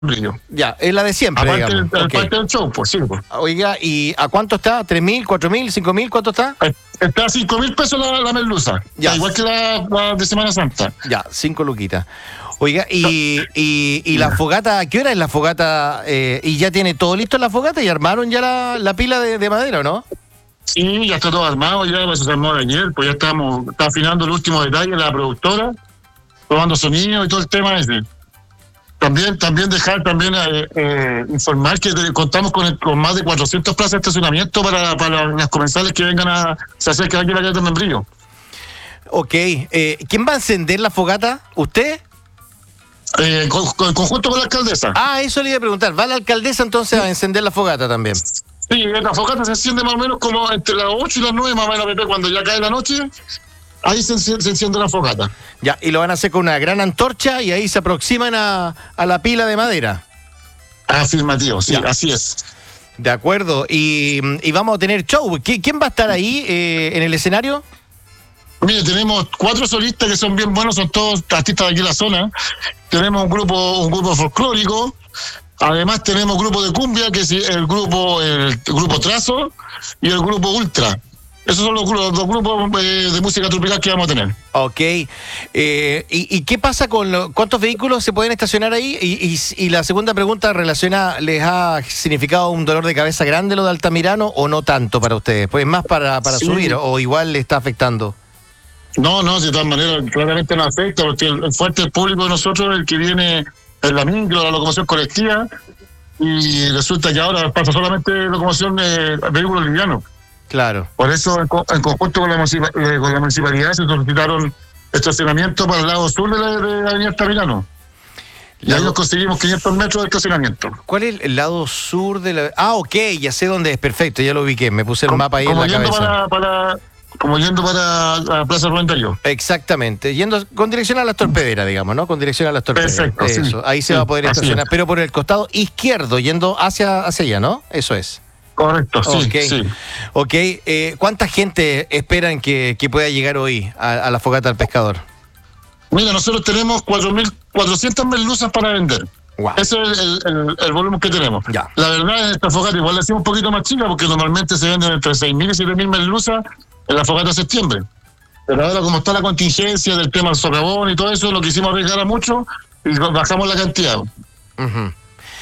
Membrillo. Ya, es la de siempre, Aparte, digamos. aparte del show, pues sí. Pues. Oiga, ¿y a cuánto está? ¿3.000, 4.000, 5.000? ¿Cuánto está? Está a 5.000 pesos la merluza. Ya. Igual que la de Semana Santa. Ya, 5 luquitas. Oiga, y la fogata, ¿a qué hora es la fogata? ¿Y ya tiene todo listo la fogata? ¿Y armaron ya la pila de madera, o no? Sí, ya está todo armado, ya pues, se armó ayer, pues ya está afinando el último detalle la productora, probando sonido y todo el tema ese. También dejar informar que contamos con más de 400 plazas de estacionamiento para las comensales que vengan se acerquen aquí a la calle de Membrillo. Ok, ¿quién va a encender la fogata? ¿Usted? En conjunto con la alcaldesa. Ah, eso le iba a preguntar. ¿Va la alcaldesa entonces a encender la fogata también? Sí, la fogata se enciende más o menos como entre las 8 y las 9, más o menos, Pepe, cuando ya cae la noche, ahí se enciende la fogata. Ya, y lo van a hacer con una gran antorcha y ahí se aproximan a la pila de madera. Afirmativo, sí, ya. Así es. De acuerdo, y vamos a tener show. ¿Quién va a estar ahí en el escenario? Mire, tenemos 4 solistas que son bien buenos, son todos artistas de aquí en la zona. Tenemos un grupo folclórico. Además tenemos grupo de cumbia, que es el grupo Trazo y el grupo Ultra. Esos son los dos grupos de música tropical que vamos a tener. Ok. ¿Y qué pasa con cuántos vehículos se pueden estacionar ahí? Y la segunda pregunta relaciona, ¿les ha significado un dolor de cabeza grande lo de Altamirano o no tanto para ustedes? Pues más para sí. subir o igual le está afectando. No, de todas maneras, claramente no afecta, porque el fuerte del público de nosotros, el que viene en la micro, la locomoción colectiva, y resulta que ahora pasa solamente locomoción de vehículos livianos. Claro. Por eso, en conjunto con la municipalidad, se solicitaron estacionamiento para el lado sur de la avenida Altamirano. Y ahí nos conseguimos 500 metros de estacionamiento. ¿Cuál es el lado sur de la...? Ah, ok, ya sé dónde es, perfecto, ya lo ubiqué, me puse el mapa ahí en la cabeza. Como yendo para la Plaza Rubén Darío. Exactamente, yendo con dirección a las torpederas, digamos, ¿no? Con dirección a las torpederas. Perfecto, eso. Sí, ahí se va a poder estacionar, pero por el costado izquierdo, yendo hacia allá, ¿no? Eso es. Correcto, sí. Okay. Sí. Ok, ¿cuánta gente esperan que pueda llegar hoy a la fogata del pescador? Mira, nosotros tenemos 4.400 merluzas para vender. Wow. Ese es el volumen que tenemos. Ya. La verdad, en esta fogata igual la hacemos un poquito más chica, porque normalmente se venden entre 6.000 y 7.000 merluzas en la fogata de septiembre. Pero ahora, como está la contingencia del tema del socavón y todo eso, lo quisimos arriesgar mucho y bajamos la cantidad. Uh-huh.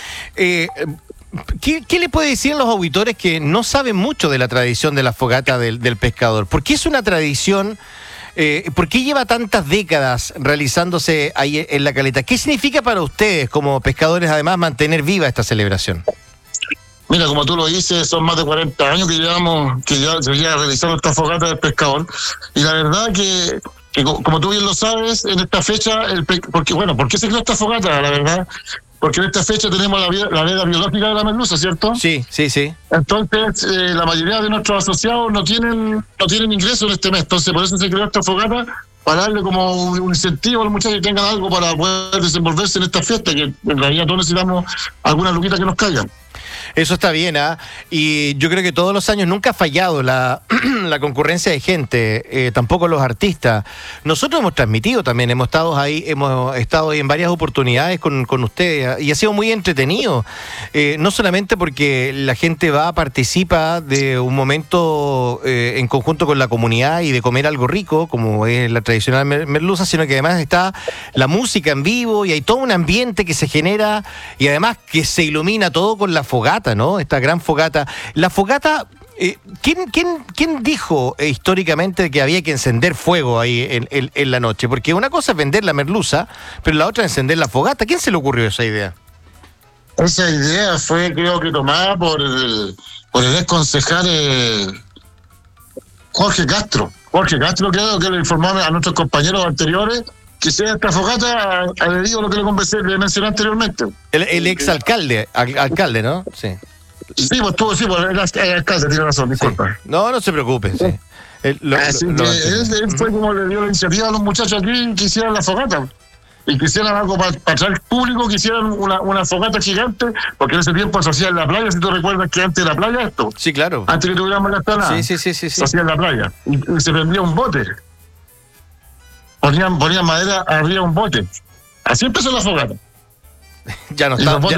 ¿Qué le puede decir a los auditores que no saben mucho de la tradición de la fogata del pescador? ¿Por qué es una tradición? ¿Por qué lleva tantas décadas realizándose ahí en la caleta? ¿Qué significa para ustedes como pescadores además mantener viva esta celebración? Mira, como tú lo dices, son más de 40 años que ya se lleva realizando esta fogata del pescador. Y la verdad que como tú bien lo sabes, en esta fecha, ¿por qué se creó esta fogata? La verdad, porque en esta fecha tenemos la veda biológica de la merluza, ¿cierto? Sí. Entonces, la mayoría de nuestros asociados no tienen ingresos en este mes. Entonces, por eso se creó esta fogata, para darle como un incentivo a los muchachos que tengan algo para poder desenvolverse en esta fiesta, que en realidad todos necesitamos alguna luquita que nos caiga. Eso está bien, ¿ah? Y yo creo que todos los años nunca ha fallado la concurrencia de gente, tampoco los artistas. Nosotros hemos transmitido también, hemos estado ahí en varias oportunidades con ustedes y ha sido muy entretenido. No solamente porque la gente participa de un momento en conjunto con la comunidad y de comer algo rico, como es la tradicional merluza, sino que además está la música en vivo y hay todo un ambiente que se genera y además que se ilumina todo con la fogata, ¿no? Esta gran fogata. La fogata, ¿quién dijo históricamente que había que encender fuego ahí en la noche? Porque una cosa es vender la merluza, pero la otra es encender la fogata. ¿Quién se le ocurrió esa idea? Esa idea fue, creo que, tomada por el ex concejal Jorge Castro. Jorge Castro, creo que le informó a nuestros compañeros anteriores que sea esta fogata adherido a lo que le mencioné anteriormente. El ex alcalde, ¿no? Sí. Sí, pues el alcalde, tiene razón, disculpa. Sí. No se preocupe, sí. Él fue como le dio la iniciativa a los muchachos aquí que hicieran la fogata. Y que hicieran algo para atraer público, que hicieran una fogata gigante, porque en ese tiempo se hacía en la playa, si tú recuerdas que antes de la playa esto. Sí, claro. Antes que tuviéramos la esplanada. Sí. Se hacía en la playa. Y se prendía un bote. Ponían madera arriba un bote. Así empezó la fogata. Ya no Y está. los botes